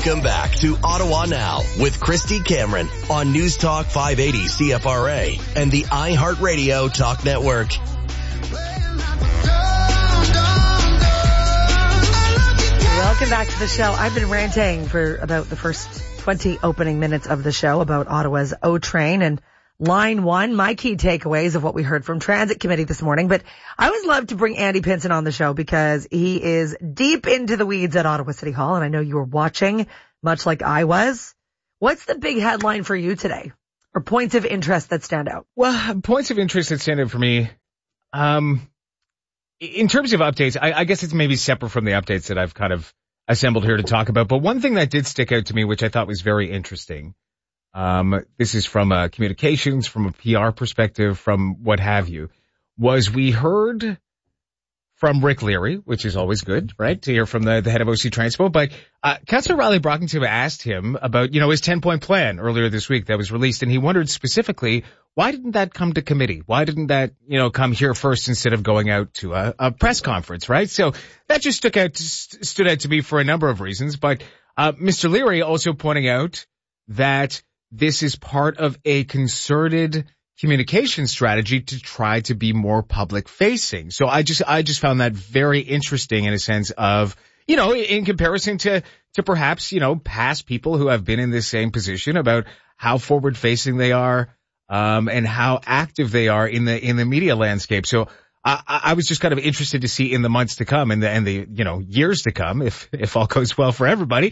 Welcome back to Ottawa Now with Christy Cameron on News Talk 580 CFRA and the iHeartRadio Talk Network. Welcome back to the show. I've been ranting for about the first 20 opening minutes of the show about Ottawa's O train and Line 1, my key takeaways of what we heard from Transit Committee this morning. But I always love to bring Andy Pinson on the show because he is deep into the weeds at Ottawa City Hall. And I know you were watching, much like I was. What's the big headline for you today? Or points of interest that stand out? Well, points of interest that stand out for me, in terms of updates, I guess it's maybe separate from the updates that I've kind of assembled here to talk about. But one thing that did stick out to me, which I thought was very interesting, this is from communications, from a PR perspective, from what have you, was we heard from Rick Leary, which is always good, right, to hear from the head of OC Transpo. But Councillor Riley Brockington asked him about, his 10-point plan earlier this week that was released, and he wondered specifically, why didn't that come to committee? Why didn't that, come here first instead of going out to a press conference, right? So that just stood out to me for a number of reasons. But Mr. Leary also pointing out that this is part of a concerted communication strategy to try to be more public facing. So I just found that very interesting in a sense of, in comparison to perhaps, past people who have been in this same position about how forward facing they are, and how active they are in the media landscape. So I was just kind of interested to see in the months to come and the years to come, if all goes well for everybody,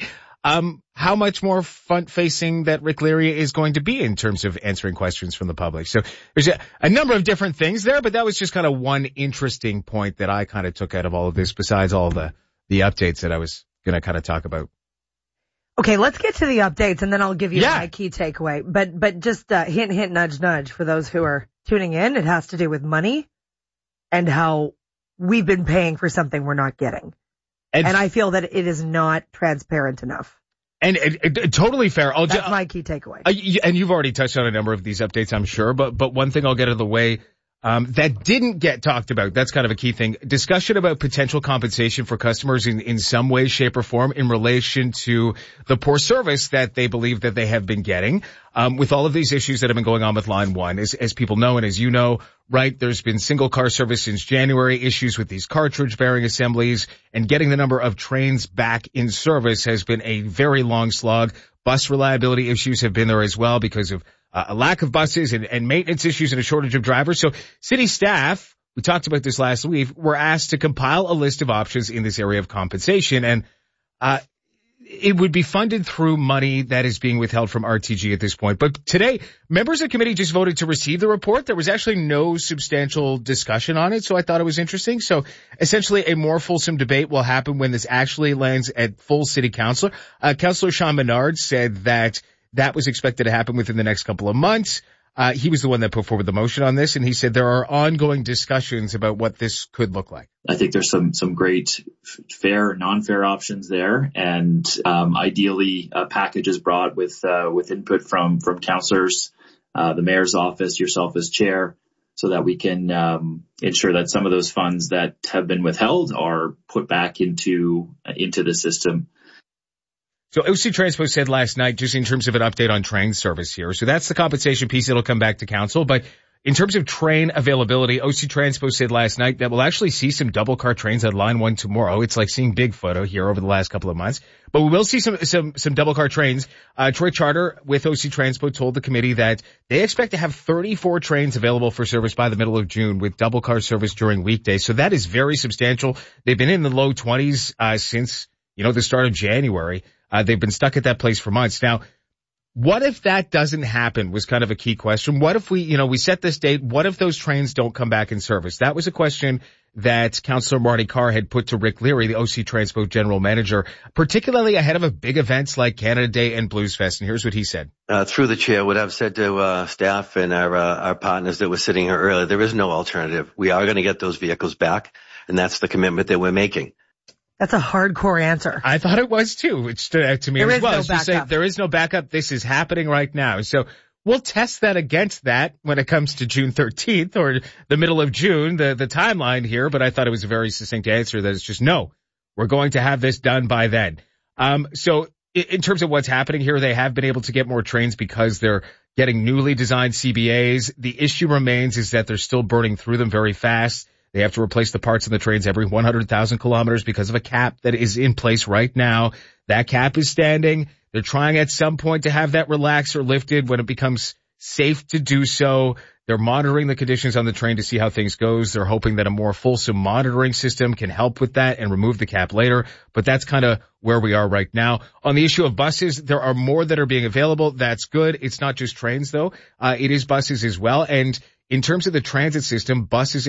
how much more front-facing that Rick Leary is going to be in terms of answering questions from the public. So there's a number of different things there, but that was just kind of one interesting point that I kind of took out of all of this, besides all the updates that I was going to kind of talk about. Okay, let's get to the updates, and then I'll give you my key takeaway. But just hint, hint, nudge, nudge for those who are tuning in. It has to do with money and how we've been paying for something we're not getting. And I feel that it is not transparent enough. And totally fair. That's my key takeaway. And you've already touched on a number of these updates, I'm sure. But one thing I'll get out of the way that didn't get talked about, that's kind of a key thing. Discussion about potential compensation for customers in some way, shape, or form in relation to the poor service that they believe that they have been getting. With all of these issues that have been going on with Line 1, as people know and as you know, right, there's been single car service since January, issues with these cartridge bearing assemblies, and getting the number of trains back in service has been a very long slog. Bus reliability issues have been there as well because of a lack of buses and maintenance issues and a shortage of drivers. So city staff, we talked about this last week, were asked to compile a list of options in this area of compensation. And it would be funded through money that is being withheld from RTG at this point. But today, members of the committee just voted to receive the report. There was actually no substantial discussion on it, so I thought it was interesting. So essentially, a more fulsome debate will happen when this actually lands at full city council. Councillor Sean Menard said that was expected to happen within the next couple of months. He was the one that put forward the motion on this, and he said there are ongoing discussions about what this could look like. I think there's some great fair and non-fair options there, and ideally packages brought with input from councillors, the mayor's office, yourself as chair, so that we can ensure that some of those funds that have been withheld are put back into the system. So OC Transpo said last night, just in terms of an update on train service here. So that's the compensation piece that'll come back to council. But in terms of train availability, OC Transpo said last night that we'll actually see some double car trains on Line 1 tomorrow. It's like seeing Bigfoot here over the last couple of months. But we will see some double car trains. Troy Charter with OC Transpo told the committee that they expect to have 34 trains available for service by the middle of June with double car service during weekdays. So that is very substantial. They've been in the low 20s since, the start of January. They've been stuck at that place for months. Now, what if that doesn't happen was kind of a key question. What if we set this date? What if those trains don't come back in service? That was a question that Councillor Marty Carr had put to Rick Leary, the OC Transpo General Manager, particularly ahead of a big events like Canada Day and Blues Fest. And here's what he said. Through the chair, what I've said to staff and our partners that were sitting here earlier, there is no alternative. We are going to get those vehicles back, and that's the commitment that we're making. That's a hardcore answer. I thought it was too. It stood out to me as well. There is no backup. There is no backup. This is happening right now. So we'll test that against that when it comes to June 13th or the middle of June, the timeline here. But I thought it was a very succinct answer that it's just no, we're going to have this done by then. So in terms of what's happening here, they have been able to get more trains because they're getting newly designed CBAs. The issue remains is that they're still burning through them very fast. They have to replace the parts in the trains every 100,000 kilometers because of a cap that is in place right now. That cap is standing. They're trying at some point to have that relaxed or lifted when it becomes safe to do so. They're monitoring the conditions on the train to see how things goes. They're hoping that a more fulsome monitoring system can help with that and remove the cap later. But that's kind of where we are right now. On the issue of buses, there are more that are being available. That's good. It's not just trains, though. It is buses as well. And in terms of the transit system, buses